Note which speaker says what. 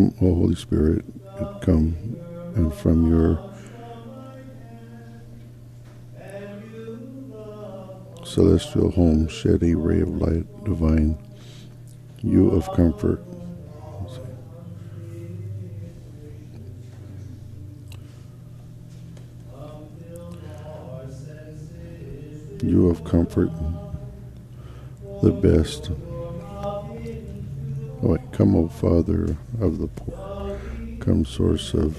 Speaker 1: Come, O Holy Spirit, come, and from your celestial home shed a ray of light divine, you of comfort. You of comfort, the best. Oh, wait, come, O Father of the poor, come, source of